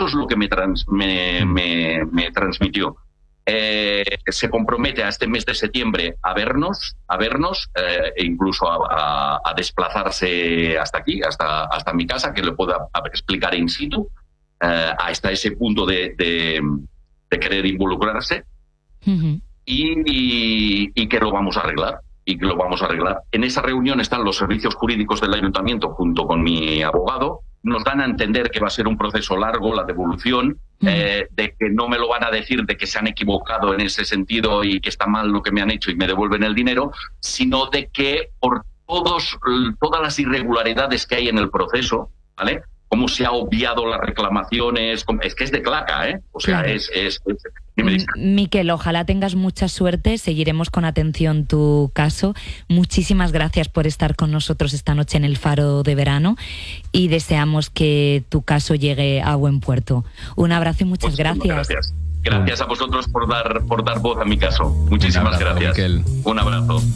es lo que me transmitió. Se compromete a este mes de septiembre a vernos, e incluso a desplazarse hasta aquí, hasta mi casa, que le pueda explicar in situ, hasta ese punto de querer involucrarse. Uh-huh. Y que lo vamos a arreglar. En esa reunión están los servicios jurídicos del ayuntamiento junto con mi abogado. Nos dan a entender que va a ser un proceso largo, la devolución, de que no me lo van a decir de que se han equivocado en ese sentido y que está mal lo que me han hecho y me devuelven el dinero, sino de que por todas las irregularidades que hay en el proceso, ¿vale? Cómo se ha obviado las reclamaciones, es que es de claca, ¿eh? O sea, claro. Dime, Lisa. Miquel, ojalá tengas mucha suerte, seguiremos con atención tu caso. Muchísimas gracias por estar con nosotros esta noche en el Faro de Verano y deseamos que tu caso llegue a buen puerto. Un abrazo y muchas gracias. Gracias a vosotros por dar voz a mi caso. Muchísimas gracias. Miquel. Un abrazo.